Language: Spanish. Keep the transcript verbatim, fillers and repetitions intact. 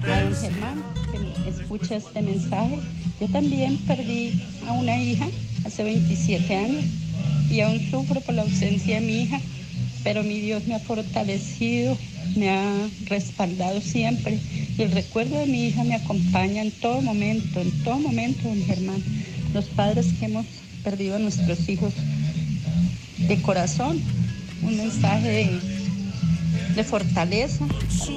a don Germán, que me escucha este mensaje. Yo también perdí a una hija hace veintisiete años y aún sufro por la ausencia de mi hija, pero mi Dios me ha fortalecido, me ha respaldado siempre y el recuerdo de mi hija me acompaña en todo momento, en todo momento, don Germán. Los padres que hemos perdido a nuestros hijos de corazón, un mensaje de, de fortaleza.